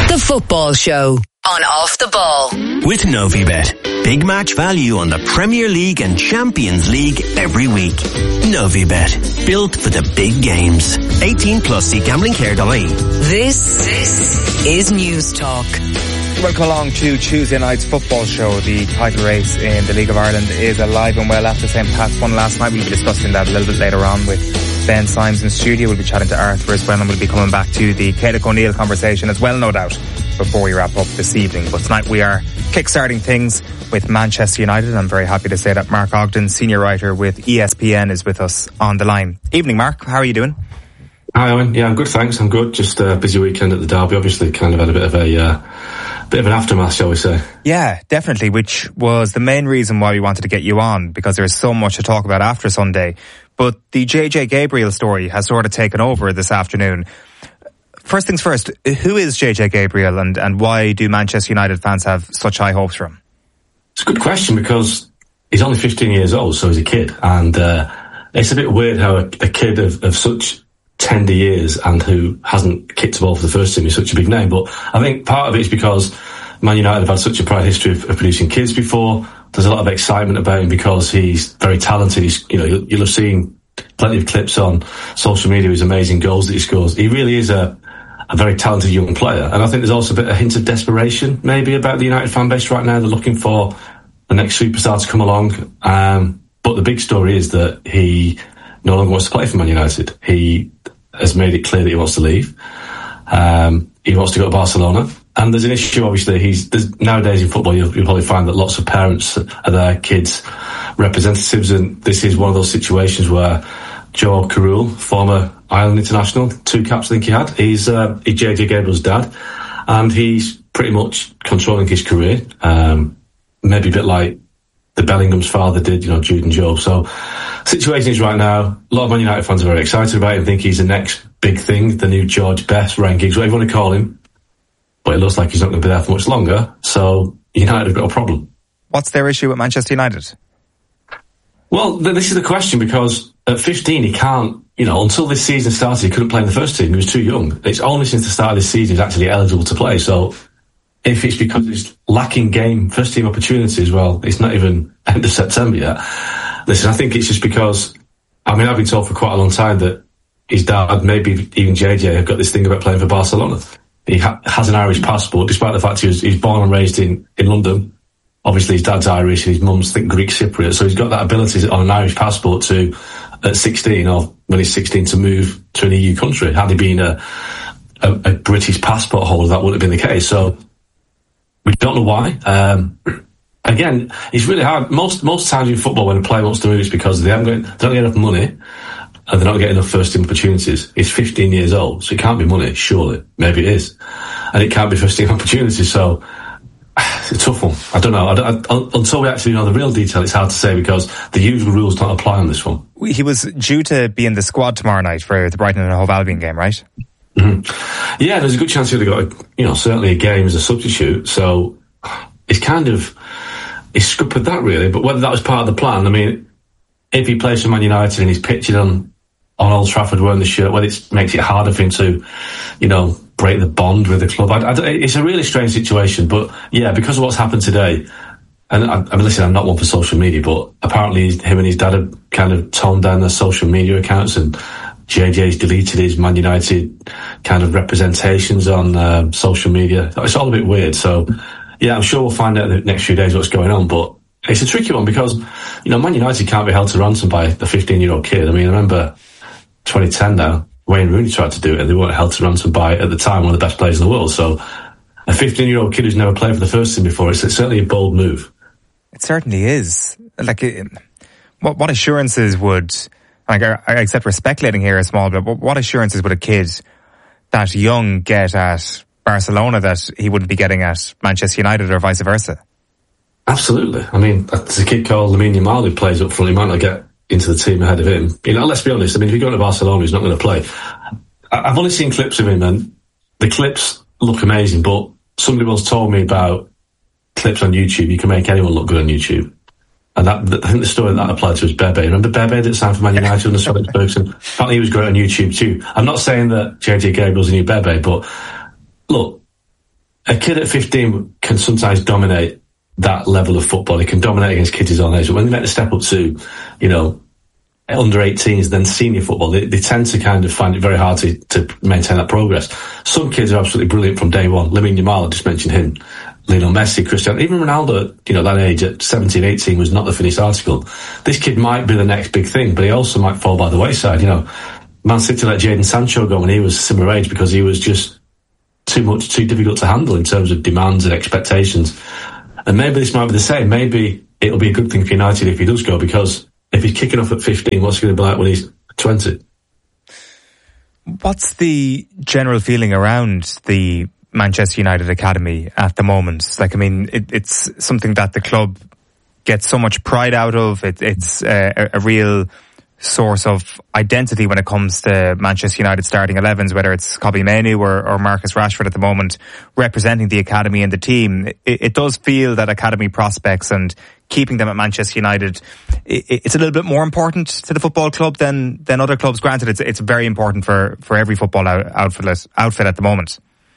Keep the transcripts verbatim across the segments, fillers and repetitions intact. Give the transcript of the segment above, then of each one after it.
The Football Show on Off the Ball. With Novibet. Big match value on the Premier League and Champions League every week. Novibet. Built for the big games. eighteen plus, see gambling care dot I E. This, this is News Talk. Welcome along to Tuesday night's Football Show. The title race in the League of Ireland is alive and well after Saint Pat's won last night. We'll be discussing that a little bit later on with Ben Symes in studio. We'll be chatting to Arthur as well, and we'll be coming back to the Caoimhe O'Neill conversation as well, no doubt, before we wrap up this evening. But tonight we are kick-starting things with Manchester United. I'm very happy to say that Mark Ogden, senior writer with E S P N, is with us on the line. Evening, Mark. How are you doing? Hi, Owen. Yeah, I'm good, thanks. I'm good. Just a busy weekend at the Derby. Obviously, kind of had a bit of a uh, bit of an aftermath, shall we say? Yeah, definitely, which was the main reason why we wanted to get you on, because there's so much to talk about after Sunday. But the J J Gabriel story has sort of taken over this afternoon. First things first, who is J J Gabriel, and, and why do Manchester United fans have such high hopes for him? It's a good question, because he's only fifteen years old, so he's a kid. And uh, it's a bit weird how a, a kid of, of such tender years and who hasn't kicked the ball for the first team is such a big name. But I think part of it is because Man United have had such a proud history of, of producing kids before. There's a lot of excitement about him because he's very talented. He's, you know, you'll, you'll have seen plenty of clips on social media of his amazing goals that he scores. He really is a, a very talented young player. And I think there's also a bit a hint of desperation maybe about the United fan base right now. They're looking for the next superstar to come along. Um, but the big story is that he no longer wants to play for Man United. He has made it clear that he wants to leave. Um, he wants to go to Barcelona. And there's an issue, obviously. He's there's, nowadays in football, you'll, you'll probably find that lots of parents are their kids' representatives, and this is one of those situations where Joe Carroll, former Ireland international, two caps I think he had, he's, uh, he's J J Gabriel's dad, and he's pretty much controlling his career. Um, maybe a bit like the Bellingham's father did, you know, Jude and Joe. So, situation is right now, a lot of Man United fans are very excited about him, think he's the next big thing, the new George Best, Ryan Giggs, whatever you want to call him. But it looks like he's not going to be there for much longer, so United have got a problem. What's their issue with Manchester United? Well, this is the question, because at fifteen he can't, you know, until this season started he couldn't play in the first team, he was too young. It's only since the start of this season he's actually eligible to play, so if it's because he's lacking game first team opportunities, well, it's not even end of September yet. Listen, I think it's just because, I mean, I've been told for quite a long time that his dad, maybe even J J, have got this thing about playing for Barcelona. He ha- has an Irish passport, despite the fact he was he's born and raised in, in London. Obviously, his dad's Irish and his mum's, I think, Greek Cypriot. So he's got that ability on an Irish passport to, at sixteen, or when he's sixteen, to move to an E U country. Had he been a, a, a British passport holder, that wouldn't have been the case. So we don't know why. Um, again, it's really hard. Most most times in football, when a player wants to move, it's because they haven't got, they don't get enough money. And they're not getting enough first team opportunities. He's fifteen years old, so it can't be money, surely. Maybe it is. And it can't be first team opportunities, so it's a tough one. I don't know. I don't, I, until we actually know the real detail, it's hard to say, because the usual rules don't apply on this one. He was due to be in the squad tomorrow night for the Brighton and Hove Albion game, right? Mm-hmm. Yeah, there's a good chance he'd have got, a, you know, certainly a game as a substitute, so it's kind of, he's scuppered that really, but whether that was part of the plan, I mean, if he plays for Man United and he's pitching on on Old Trafford wearing the shirt, whether it makes it harder for him to, you know, break the bond with the club. I, I, it's a really strange situation, but yeah, because of what's happened today, and I, I mean, listen, I'm not one for social media, but apparently him and his dad have kind of toned down their social media accounts, and J J's deleted his Man United kind of representations on um, social media. It's all a bit weird, so yeah, I'm sure we'll find out in the next few days what's going on, but it's a tricky one because, you know, Man United can't be held to ransom by the fifteen-year-old kid. I mean, I remember twenty ten now, Wayne Rooney tried to do it and they weren't held to ransom by, at the time, one of the best players in the world. So a fifteen-year-old kid who's never played for the first team before, it's certainly a bold move. It certainly is. Like, what, what assurances would, like, I, I accept we're speculating here a small bit, but what assurances would a kid that young get at Barcelona that he wouldn't be getting at Manchester United or vice versa? Absolutely. I mean, there's a kid called Lamine Yamal who plays up front. He might not get into the team ahead of him. You know, let's be honest. I mean, if you go to Barcelona, he's not going to play. I've only seen clips of him, and the clips look amazing, but somebody once told me about clips on YouTube. You can make anyone look good on YouTube. And that, I think the story that applied to was Bebe. Remember Bebe that signed for Man United under Alex Ferguson? Apparently he was great on YouTube too. I'm not saying that J J Gabriel's a new Bebe, but look, a kid at fifteen can sometimes dominate that level of football. He can dominate against kids his own age. But when they make the step up to, you know, under eighteens, then senior football, they, they tend to kind of find it very hard to, to maintain that progress. Some kids are absolutely brilliant from day one. Lamine Yamal, I just mentioned him. Lionel Messi, Cristiano, even Ronaldo, you know, that age at seventeen, eighteen was not the finished article. This kid might be the next big thing, but he also might fall by the wayside. You know, Man City let Jadon Sancho go when he was a similar age because he was just too much, too difficult to handle in terms of demands and expectations. And maybe this might be the same. Maybe it'll be a good thing for United if he does go, because if he's kicking off at fifteen, what's he going to be like when he's twenty? What's the general feeling around the Manchester United Academy at the moment? Like, I mean, it, it's something that the club gets so much pride out of. It, it's a, a real source of identity when it comes to Manchester United starting elevens, whether it's Kobbie Mainoo or, or Marcus Rashford at the moment representing the academy and the team. It, it does feel that academy prospects and keeping them at Manchester United, it, it's a little bit more important to the football club than than other clubs. Granted, it's it's very important for, for every football out, outfit outfit at the moment.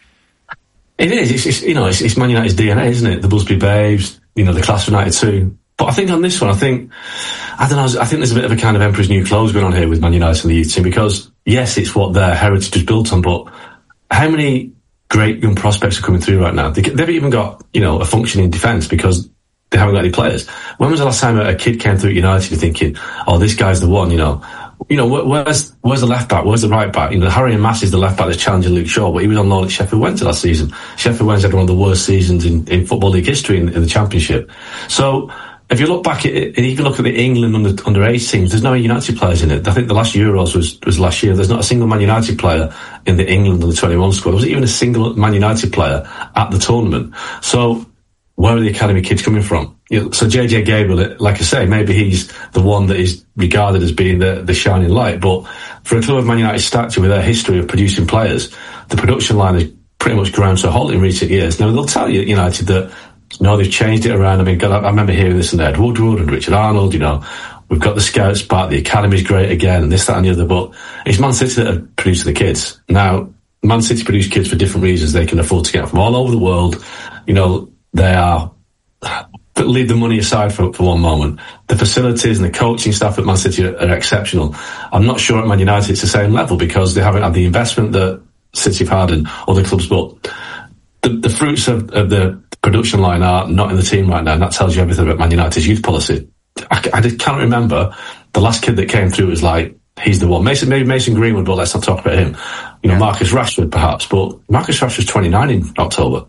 It is. It's, it's you know it's, it's Man United's D N A, isn't it? The Busby Babes, you know, the class of ninety-two. But I think on this one, I think, I don't know, I think there's a bit of a kind of Emperor's New Clothes going on here with Man United and the youth team, because yes, it's what their heritage is built on, but how many great young prospects are coming through right now? They, they've even got, you know, a functioning defence because they haven't got any players. When was the last time a kid came through at United and thinking, oh, this guy's the one, you know? You know, where's where's the left back? Where's the right back? You know, Harry and Mass is the left back that's challenging Luke Shaw, but he was on loan at Sheffield Wednesday last season. Sheffield Wednesday had one of the worst seasons in, in Football League history in, in the Championship. So, if you look back at it, and even look at the England under under eight teams, there's no United players in it. I think the last Euros was was last year. There's not a single Man United player in the England under twenty-one squad. There wasn't even a single Man United player at the tournament. So where are the academy kids coming from? You know, so J J Gabriel, like I say, maybe he's the one that is regarded as being the the shining light. But for a club of Man United's stature with their history of producing players, the production line has pretty much ground to a halt in recent years. Now they'll tell you at United that, no, they've changed it around. I mean, God, I remember hearing this in Ed Woodward and Richard Arnold, you know, we've got the scouts back, the academy's great again, and this, that and the other, but it's Man City that are producing the kids. Now, Man City produce kids for different reasons. They can afford to get from all over the world. You know, they are, but leave the money aside for, for one moment. The facilities and the coaching staff at Man City are, are exceptional. I'm not sure at Man United it's the same level because they haven't had the investment that City have had and other clubs, but the, the fruits of, of the production line are not in the team right now, and that tells you everything about Man United's youth policy. I, I can't remember the last kid that came through was like, he's the one. Mason, maybe Mason Greenwood, but let's not talk about him. You know, yeah. Marcus Rashford perhaps, but Marcus Rashford's twenty-nine in October.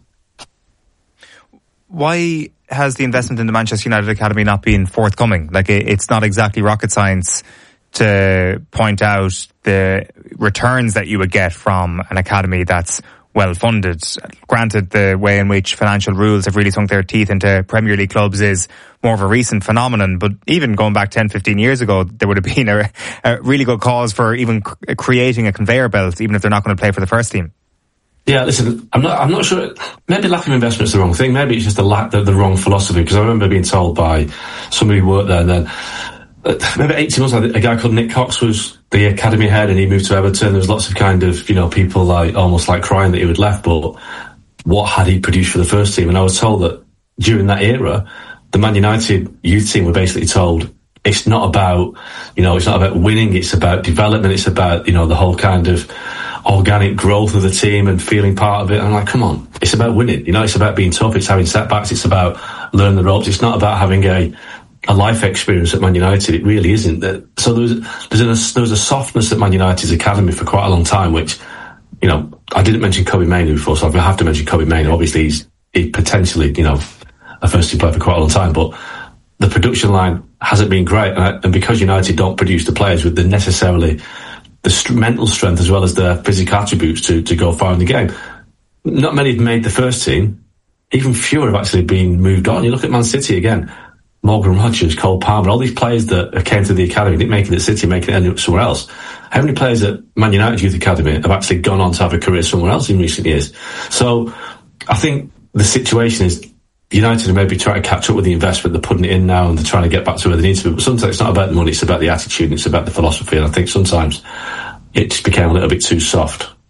Why has the investment in the Manchester United Academy not been forthcoming? Like, it, it's not exactly rocket science to point out the returns that you would get from an academy that's well funded. Granted, the way in which financial rules have really sunk their teeth into Premier League clubs is more of a recent phenomenon, but even going back ten, fifteen years ago, there would have been a, a really good cause for even c- creating a conveyor belt, even if they're not going to play for the first team. Yeah, listen, I'm not, I'm not sure, maybe lack of investment is the wrong thing, maybe it's just the lack, the, the wrong philosophy, because I remember being told by somebody who worked there, and then maybe eighteen months ago, a guy called Nick Cox was the academy head and he moved to Everton. There was lots of kind of, you know, people like almost like crying that he would left, but what had he produced for the first team? And I was told that during that era, the Man United youth team were basically told it's not about, you know, it's not about winning, it's about development, it's about, you know, the whole kind of organic growth of the team and feeling part of it. And I'm like, come on, it's about winning, you know, it's about being tough, it's having setbacks, it's about learning the ropes, it's not about having a a life experience at Man United. It really isn't. So there was, there's a, there was a softness at Man United's academy for quite a long time, which, you know, I didn't mention Kobbie Mainoo before, so I have to mention Kobbie Mainoo. Obviously, he's he potentially, you know, a first team player for quite a long time, but the production line hasn't been great. And, I, and because United don't produce the players with the necessarily the st- mental strength as well as the physical attributes to, to go far in the game, not many have made the first team. Even fewer have actually been moved on. You look at Man City again. Morgan Rogers, Cole Palmer, all these players that came to the academy, didn't make it at City, making it end up somewhere else. How many players at Man United Youth Academy have actually gone on to have a career somewhere else in recent years? So I think the situation is United are maybe trying to catch up with the investment. They're putting it in now and they're trying to get back to where they need to be. But sometimes it's not about the money, it's about the attitude, and it's about the philosophy. And I think sometimes it just became a little bit too soft.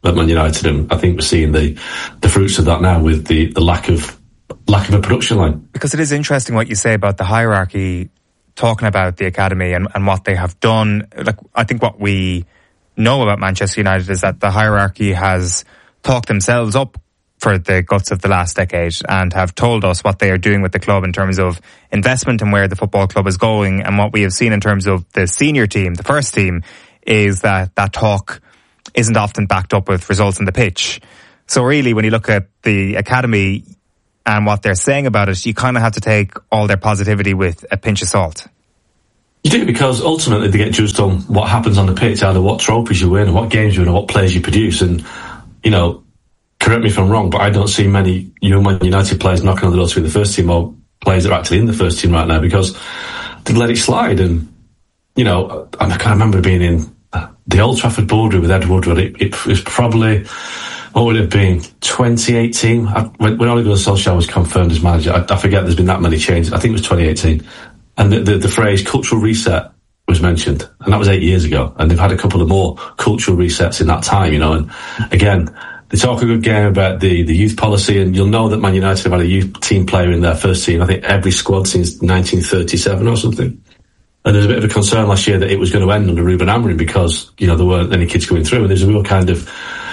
at Man United, and I think we're seeing the, the fruits of that now with the, the lack of lack of a production line. Because it is interesting what you say about the hierarchy, talking about the academy and, and what they have done. Like, I think what we know about Manchester United is that the hierarchy has talked themselves up for the guts of the last decade and have told us what they are doing with the club in terms of investment and where the football club is going. And what we have seen in terms of the senior team, the first team, is that that talk isn't often backed up with results on the pitch. So really, when you look at the academy and what they're saying about it, you kind of have to take all their positivity with a pinch of salt. You do, because ultimately they get judged on what happens on the pitch, either what trophies you win, or what games you win, or what players you produce. And, you know, correct me if I'm wrong, but I don't see many young Man United players knocking on the door to be the first team, or players that are actually in the first team right now, because they let it slide. And, you know, I can't remember being in the Old Trafford boardroom with Ed Woodward. It, it was probably, what would it have been, twenty eighteen? I, when, when Ole Gunnar Solskjaer was confirmed as manager, I, I forget there's been that many changes. I think it was twenty eighteen. And the, the, the phrase cultural reset was mentioned. And that was eight years ago. And they've had a couple of more cultural resets in that time, you know. And again, they talk a good game about the, the youth policy, and you'll know that Man United have had a youth team player in their first team, I think every squad since nineteen thirty-seven or something. And there's a bit of a concern last year that it was going to end under Ruben Amorim because, you know, there weren't any kids coming through. And there's a real kind of,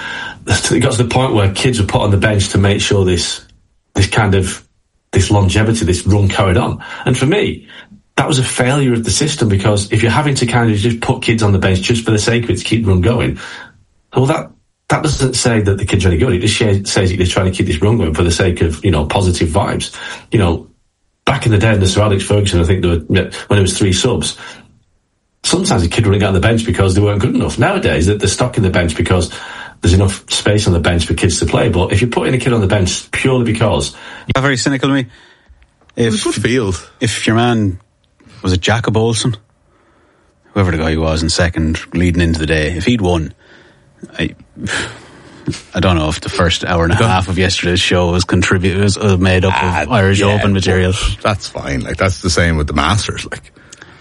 it got to the point where kids were put on the bench to make sure this, this kind of, this longevity, this run carried on. And for me, that was a failure of the system, because if you're having to kind of just put kids on the bench just for the sake of it to keep the run going, well, that, that doesn't say that the kids are any good. It just says that they're trying to keep this run going for the sake of, you know, positive vibes. You know, back in the day in the Sir Alex Ferguson, I think there were, when it was three subs, sometimes a kid wouldn't get on the bench because they weren't good enough. Nowadays, they're stuck in the bench because there's enough space on the bench for kids to play. But if you're putting a kid on the bench purely because... You're very cynical of me. If, good field. If your man, was it Jacob Olsen? Whoever the guy was in second, leading into the day, if he'd won, I... I don't know if the first hour and a half of yesterday's show was contributed, was uh, made up of uh, Irish yeah, Open material. That's fine. Like, that's the same with the Masters. Like,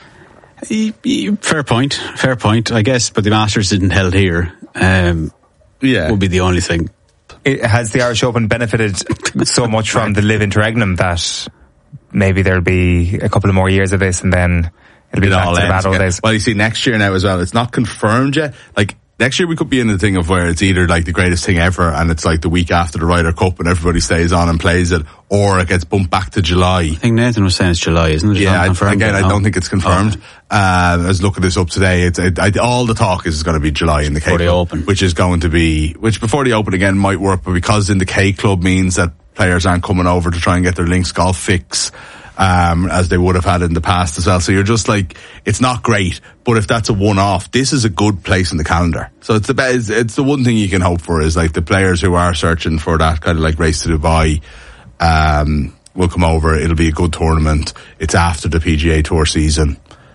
he, he, fair point, fair point, I guess. But the Masters didn't held here. Um, yeah, would be the only thing. It, has the Irish Open benefited so much from the Live Interregnum that maybe there'll be a couple of more years of this, and then it'll be it back to the bad old days? Well, you see, next year now as well, it's not confirmed yet. Like, next year we could be in the thing of where it's either like the greatest thing ever and it's like the week after the Ryder Cup and everybody stays on and plays it, or it gets bumped back to July. I think Nathan was saying it's July, isn't it? It's yeah, I, again, I no. don't think it's confirmed. Oh. Uh, I was looking this up today. It's, it, I, all the talk is going to be July in the K Club, Open. which is going to be, which before the Open again might work, but because in the K Club means that players aren't coming over to try and get their links golf fix. Um, as they would have had in the past as well. So you're just like, it's not great, but if that's a one-off, this is a good place in the calendar. So it's the best, it's the one thing you can hope for is like the players who are searching for that kind of like race to Dubai, um, will come over. It'll be a good tournament. It's after the P G A Tour season.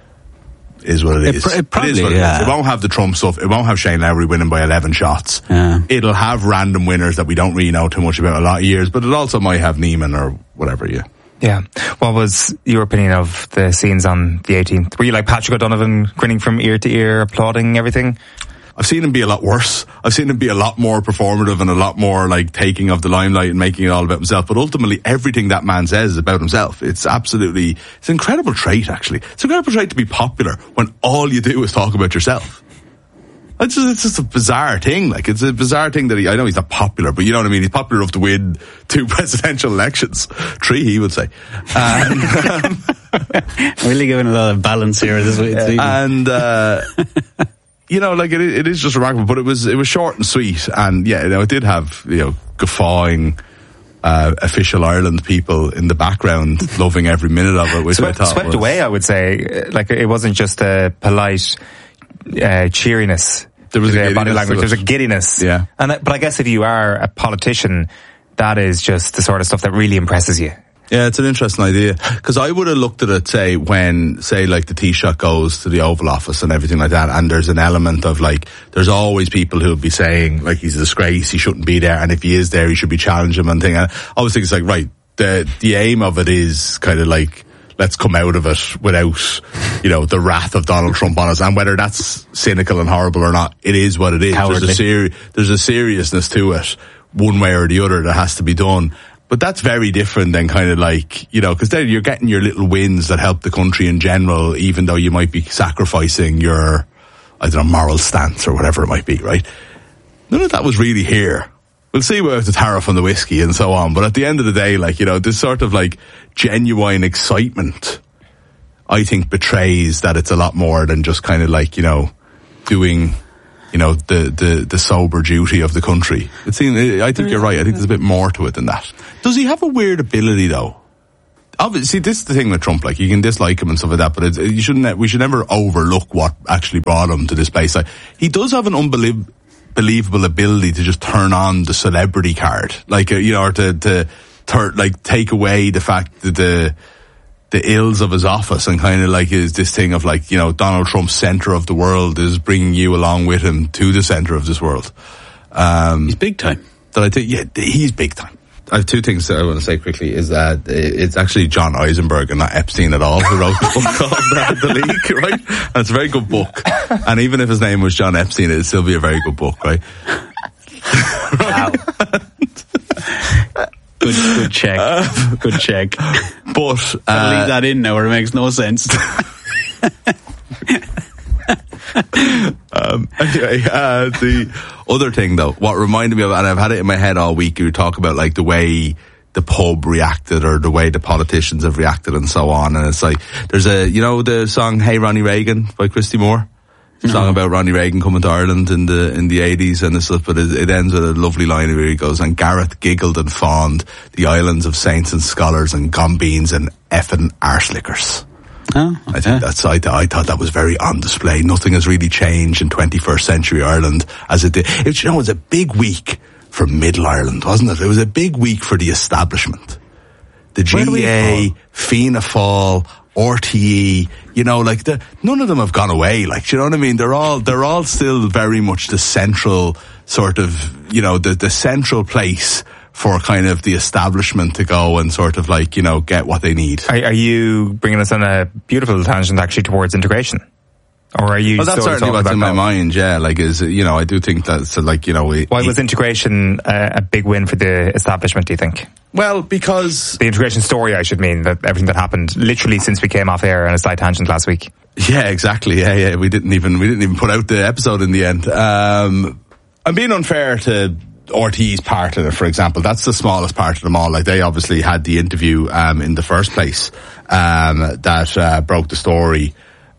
Is what it is. It, pr- it probably, it is what yeah. it is. It won't have the Trump stuff. It won't have Shane Lowry winning by eleven shots. Yeah. It'll have random winners that we don't really know too much about a lot of years, but it also might have Neiman or whatever, yeah. Yeah. What was your opinion of the scenes on the eighteenth? Were you like Patrick O'Donovan, grinning from ear to ear, applauding everything? I've seen him be a lot worse. I've seen him be a lot more performative and a lot more like taking of the limelight and making it all about himself. But ultimately, everything that man says is about himself. It's absolutely, it's an incredible trait, actually. It's an incredible trait to be popular when all you do is talk about yourself. It's just, it's just a bizarre thing. Like, it's a bizarre thing that he, I know he's not popular, but you know what I mean? He's popular enough to win two presidential elections. Three, he would say. And, um, really giving a lot of balance here this week. Yeah. And, uh, you know, like, it, it is just remarkable, but it was, it was short and sweet. And yeah, you know, it did have, you know, guffawing, uh, official Ireland people in the background loving every minute of it, which swept, I thought swept was, away, I would say. Like, it wasn't just a polite, Uh, cheeriness. There was a body language. There's a giddiness. Yeah. And but I guess if you are a politician, that is just the sort of stuff that really impresses you. Yeah, it's an interesting idea. Because I would have looked at it, say, when, say, like the Taoiseach goes to the Oval Office and everything like that, and there's an element of like, there's always people who'll be saying, like, he's a disgrace, he shouldn't be there, and if he is there, he should be challenged him and thing. And I always think it's like, right, the the aim of it is kind of like, let's come out of it without, you know, the wrath of Donald Trump on us. And whether that's cynical and horrible or not, it is what it is. There's a, seri- there's a seriousness to it, one way or the other, that has to be done. But that's very different than kind of like, you know, because then you're getting your little wins that help the country in general, even though you might be sacrificing your, I don't know, moral stance or whatever it might be, right? None of that was really here. We'll see about the tariff on the whiskey and so on, but at the end of the day, like, you know, this sort of like genuine excitement, I think, betrays that it's a lot more than just kind of like, you know, doing, you know, the, the, the sober duty of the country. It seems, I think you're right. I think there's a bit more to it than that. Does he have a weird ability though? Obviously, this is the thing with Trump, like, you can dislike him and stuff like that, but it's, you shouldn't, we should never overlook what actually brought him to this place. Like, he does have an unbelievable, believable ability to just turn on the celebrity card, like, uh, you know, or to, to, tur- like, take away the fact that the, the ills of his office, and kind of like is this thing of like, you know, Donald Trump's center of the world is bringing you along with him to the center of this world. Um, he's big time. That I think, yeah, he's big time. I have two things that I want to say quickly. Is that it's actually John Eisenberg and not Epstein at all who wrote the book called uh, The Leak, right? And it's a very good book. And even if his name was John Epstein, it'd still be a very good book, right? Wow. Good, good check. Uh, good check. But uh, leave that in now, or it makes no sense. um, anyway, uh, the other thing though, what reminded me of, and I've had it in my head all week, you talk about like the way the pub reacted or the way the politicians have reacted and so on, and it's like, there's a, you know, the song Hey Ronnie Reagan by Christy Moore? No. Song about Ronnie Reagan coming to Ireland in the in the eighties and this stuff, but it, it ends with a lovely line where he goes, and Gareth giggled and fawned, the islands of saints and scholars and gombeans and effing arse-lickers. Oh, okay. I think that's, I, I thought that was very on display. Nothing has really changed in twenty-first century Ireland as it did. It, you know, it was a big week for Middle Ireland, wasn't it? It was a big week for the establishment. The G A, Fianna Fáil, R T E, you know, like the, none of them have gone away. Like, do you know what I mean? They're all, they're all still very much the central sort of, you know, the, the central place for kind of the establishment to go and sort of like, you know, get what they need. Are, are you bringing us on a beautiful tangent actually towards integration? Or are you? Well, that's certainly what's in my mind, yeah. Like, is, you know, I do think that's like, you know. It, Why was integration uh, a big win for the establishment, do you think? Well, because... The integration story, I should mean, that everything that happened literally since we came off air on a slight tangent last week. Yeah, exactly. Yeah, yeah. We didn't even, we didn't even put out the episode in the end. Um, I'm being unfair to R T E's part of it, for example. That's the smallest part of them all. Like, they obviously had the interview, um, in the first place, um, that, uh, broke the story,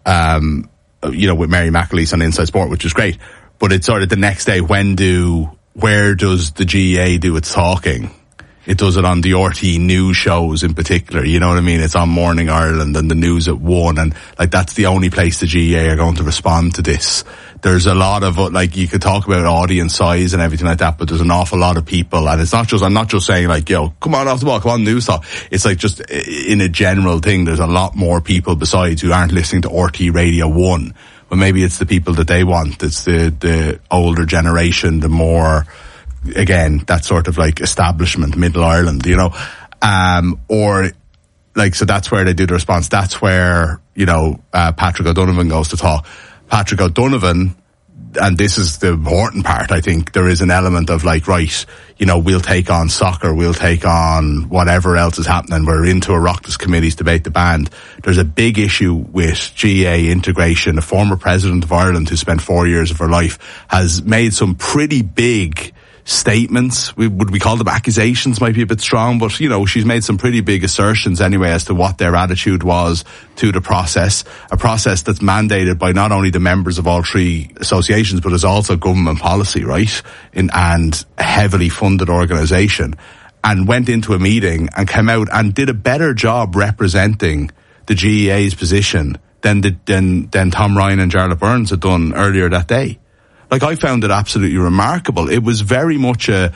um, you know, with Mary McAleese on Inside Sport, which was great. But it's sort of the next day, when do, where does the G A A do its talking? It does it on the R T E news shows in particular, you know what I mean? It's on Morning Ireland and the news at one, and like that's the only place the G A A are going to respond to this. There's a lot of, like, you could talk about audience size and everything like that, but there's an awful lot of people, and it's not just, I'm not just saying like, yo, come on off the ball, come on news talk. It's like just in a general thing, there's a lot more people besides who aren't listening to R T E Radio one. But maybe it's the people that they want. It's the, the older generation, the more, again, that sort of like establishment, Middle Ireland, you know, um, or like, so that's where they do the response. That's where, you know, uh, Patrick O'Donovan goes to talk. Patrick O'Donovan, and this is the important part, I think, there is an element of like, right, you know, we'll take on soccer, we'll take on whatever else is happening, we're into Oireachtas committees, debate the band. There's a big issue with G A A integration. A former president of Ireland who spent four years of her life has made some pretty big statements. We, would we call them accusations? Might be a bit strong, but you know, she's made some pretty big assertions anyway as to what their attitude was to the process, a process that's mandated by not only the members of all three associations, but is also government policy, right? In, and a heavily funded organisation, and went into a meeting and came out and did a better job representing the G A A's position than the, than, than Tom Ryan and Jarlath Burns had done earlier that day. Like, I found it absolutely remarkable. It was very much a,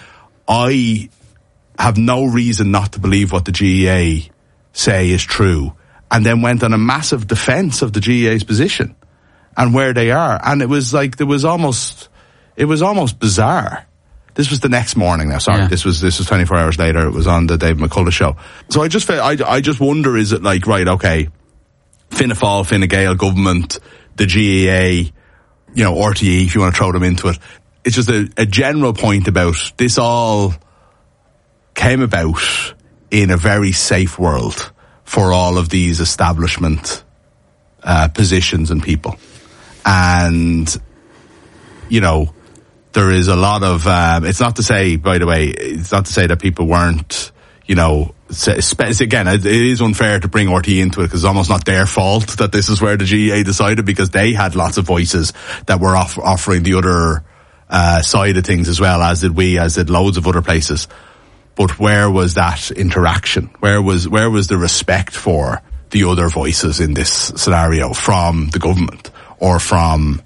I have no reason not to believe what the G A A say is true, and then went on a massive defence of the G A A's position and where they are. And it was like, there was almost, it was almost bizarre. This was the next morning now, sorry. Yeah. This was this was twenty-four hours later. It was on the Dave McCullough show. So I just felt, I, I just wonder, is it like, right, okay, Fianna Fáil, Fine Gael government, the G E A, you know, R T E, if you want to throw them into it. It's just a, a general point about this all came about in a very safe world for all of these establishment uh, positions and people. And, you know, there is a lot of, um, it's not to say, by the way, it's not to say that people weren't, you know, again, it is unfair to bring R T E into it because it's almost not their fault that this is where the G E A decided, because they had lots of voices that were off, offering the other uh, side of things as well, as did we, as did loads of other places. But where was that interaction? Where was, where was the respect for the other voices in this scenario from the government or from